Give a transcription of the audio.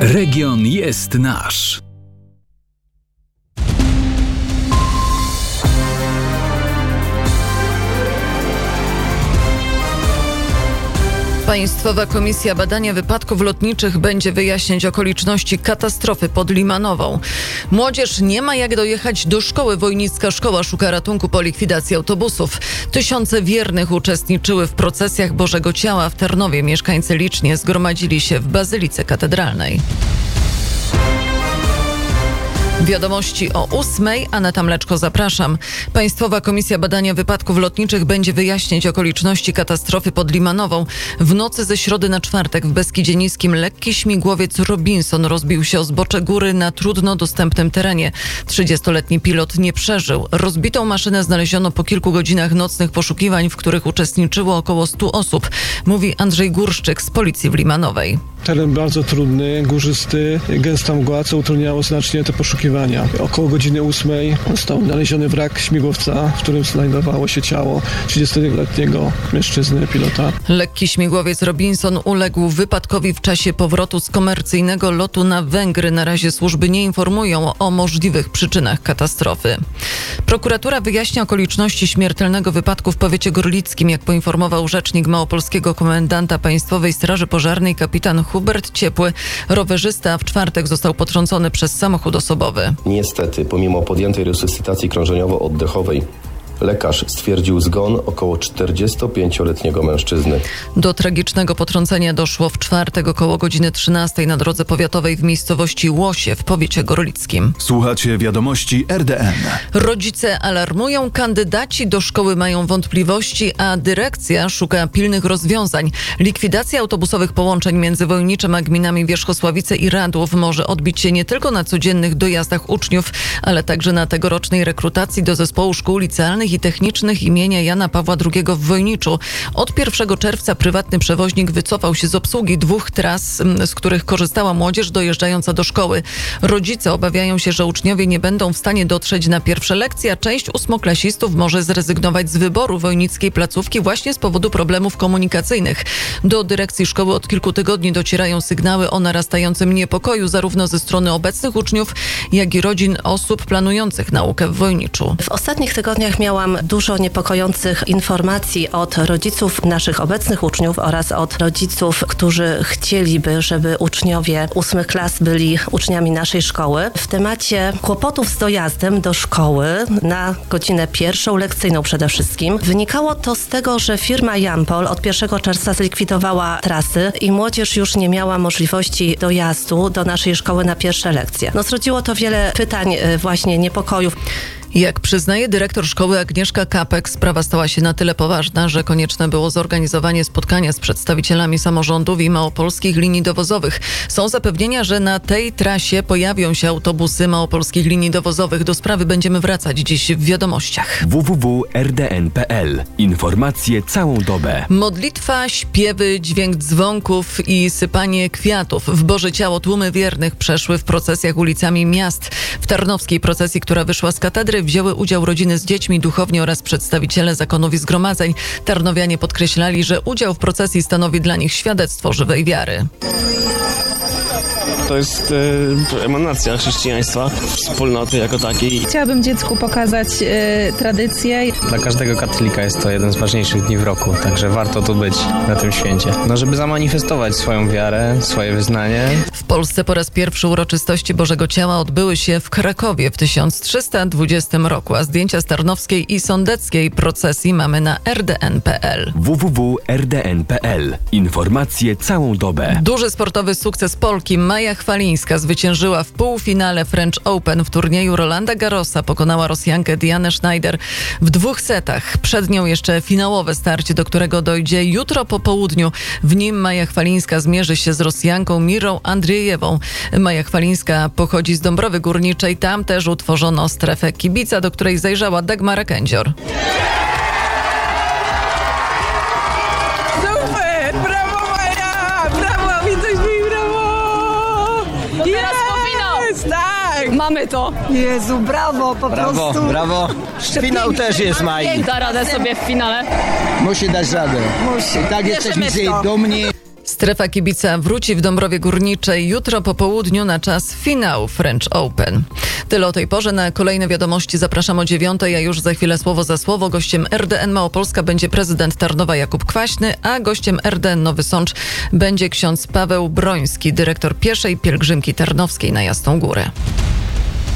Region jest nasz. Państwowa Komisja Badania Wypadków Lotniczych będzie wyjaśniać okoliczności katastrofy pod Limanową. Młodzież nie ma jak dojechać do szkoły. Wojnicka Szkoła szuka ratunku po likwidacji autobusów. Tysiące wiernych uczestniczyły w procesjach Bożego Ciała w Tarnowie. Mieszkańcy licznie zgromadzili się w Bazylice Katedralnej. Wiadomości o 8:00. Aneta Mleczko, zapraszam. Państwowa Komisja Badania Wypadków Lotniczych będzie wyjaśniać okoliczności katastrofy pod Limanową. W nocy ze środy na czwartek w Beskidzie Niskim lekki śmigłowiec Robinson rozbił się o zbocze góry na trudno dostępnym terenie. 30-letni pilot nie przeżył. Rozbitą maszynę znaleziono po kilku godzinach nocnych poszukiwań, w których uczestniczyło około 100 osób, mówi Andrzej Górszczyk z Policji w Limanowej. Teren bardzo trudny, górzysty, gęsta mgła, co utrudniało znacznie te poszukiwania. Około godziny 8:00 został znaleziony wrak śmigłowca, w którym znajdowało się ciało 30-letniego mężczyzny, pilota. Lekki śmigłowiec Robinson uległ wypadkowi w czasie powrotu z komercyjnego lotu na Węgry. Na razie służby nie informują o możliwych przyczynach katastrofy. Prokuratura wyjaśnia okoliczności śmiertelnego wypadku w powiecie gorlickim. Jak poinformował rzecznik małopolskiego komendanta Państwowej Straży Pożarnej kapitan Hubert Ciepły, rowerzysta w czwartek został potrącony przez samochód osobowy. Niestety, pomimo podjętej resuscytacji krążeniowo-oddechowej, lekarz stwierdził zgon około 45-letniego mężczyzny. Do tragicznego potrącenia doszło w czwartek około godziny 13:00 na drodze powiatowej w miejscowości Łosie w powiecie gorlickim. Słuchacie wiadomości RDN. Rodzice alarmują, kandydaci do szkoły mają wątpliwości, a dyrekcja szuka pilnych rozwiązań. Likwidacja autobusowych połączeń między Wojniczem a gminami Wierzchosławice i Radłów może odbić się nie tylko na codziennych dojazdach uczniów, ale także na tegorocznej rekrutacji do zespołu szkół licealnych i technicznych imienia Jana Pawła II w Wojniczu. Od 1 czerwca prywatny przewoźnik wycofał się z obsługi 2 tras, z których korzystała młodzież dojeżdżająca do szkoły. Rodzice obawiają się, że uczniowie nie będą w stanie dotrzeć na pierwsze lekcje, a część ósmoklasistów może zrezygnować z wyboru wojnickiej placówki właśnie z powodu problemów komunikacyjnych. Do dyrekcji szkoły od kilku tygodni docierają sygnały o narastającym niepokoju zarówno ze strony obecnych uczniów, jak i rodzin osób planujących naukę w Wojniczu. W ostatnich tygodniach miałam dużo niepokojących informacji od rodziców naszych obecnych uczniów oraz od rodziców, którzy chcieliby, żeby uczniowie 8 klas byli uczniami naszej szkoły. W temacie kłopotów z dojazdem do szkoły na godzinę pierwszą, lekcyjną przede wszystkim. Wynikało to z tego, że firma Jampol od 1 czerwca zlikwidowała trasy i młodzież już nie miała możliwości dojazdu do naszej szkoły na pierwsze lekcje. Zrodziło to wiele pytań, właśnie niepokojów. Jak przyznaje dyrektor szkoły Agnieszka Kapek, sprawa stała się na tyle poważna, że konieczne było zorganizowanie spotkania z przedstawicielami samorządów i małopolskich linii dowozowych. Są zapewnienia, że na tej trasie pojawią się autobusy małopolskich linii dowozowych. Do sprawy będziemy wracać dziś w wiadomościach. www.rdn.pl. Informacje całą dobę. Modlitwa, śpiewy, dźwięk dzwonków i sypanie kwiatów. W Boże Ciało tłumy wiernych przeszły w procesjach ulicami miast. W tarnowskiej procesji, która wyszła z katedry, wzięły udział rodziny z dziećmi, duchowni oraz przedstawiciele zakonów i zgromadzeń. Tarnowianie podkreślali, że udział w procesji stanowi dla nich świadectwo żywej wiary. To jest emanacja chrześcijaństwa, wspólnoty jako takiej. Chciałabym dziecku pokazać tradycję. Dla każdego katolika jest to jeden z ważniejszych dni w roku, także warto tu być na tym święcie. Żeby zamanifestować swoją wiarę, swoje wyznanie. W Polsce po raz pierwszy uroczystości Bożego Ciała odbyły się w Krakowie w 1320 roku, a zdjęcia z tarnowskiej i sądeckiej procesji mamy na rdn.pl. www.rdn.pl. Informacje całą dobę. Duży sportowy sukces Polki. Maja Chwalińska zwyciężyła w półfinale French Open w turnieju Rolanda Garrosa. Pokonała Rosjankę Dianę Schneider w 2 setach. Przed nią jeszcze finałowe starcie, do którego dojdzie jutro po południu. W nim Maja Chwalińska zmierzy się z Rosjanką Mirą Andrzejewą. Maja Chwalińska pochodzi z Dąbrowy Górniczej. Tam też utworzono strefę kibica, do której zajrzała Dagmara Kędzior. Mamy to. Jezu, brawo, po prostu. Brawo. Finał też jest, Maj. Da radę sobie w finale. Musi dać radę. Musi. I tak jesteśmy z jej dumni. Strefa kibica wróci w Dąbrowie Górniczej jutro po południu na czas finału French Open. Tyle o tej porze. Na kolejne wiadomości zapraszam o 9:00, a już za chwilę słowo za słowo. Gościem RDN Małopolska będzie prezydent Tarnowa Jakub Kwaśny, a gościem RDN Nowy Sącz będzie ksiądz Paweł Broński, dyrektor pieszej pielgrzymki tarnowskiej na Jasną Górę.